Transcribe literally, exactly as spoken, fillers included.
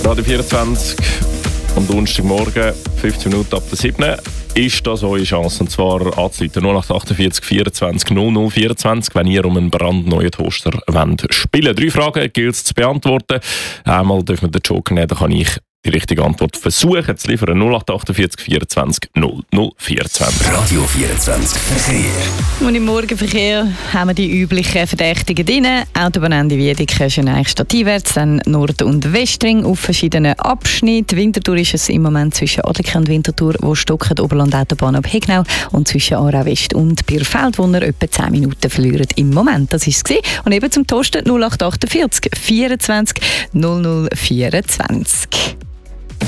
Radio vierundzwanzig am Donnerstagmorgen, fünfzehn Minuten ab der sieben. Ist das eure Chance, und zwar anzurufen null acht achtundvierzig vierundzwanzig null null vierundzwanzig, wenn ihr um einen brandneuen Toaster wollt spielen. Drei Fragen gilt es zu beantworten. Einmal dürfen wir den Joker nehmen, dann kann ich die richtige Antwort versuchen zu liefern. null acht achtundvierzig vierundzwanzig null null vierundzwanzig. Radio vierundzwanzig Verkehr. Und im Morgenverkehr haben wir die üblichen Verdächtigen drin. Autobahn Ende Wiedeke, Schöneich stadteinwärts, dann Nord- und Westring auf verschiedenen Abschnitten. Winterthur ist es im Moment zwischen Adliken und Winterthur, wo stocken, Oberland-Autobahn ab Hegnau, und zwischen Aarau West und Bierfeld, wo ihr etwa zehn Minuten verliert im Moment. Das war es. Und eben zum Toasten null acht achtundvierzig vierundzwanzig null null vierundzwanzig.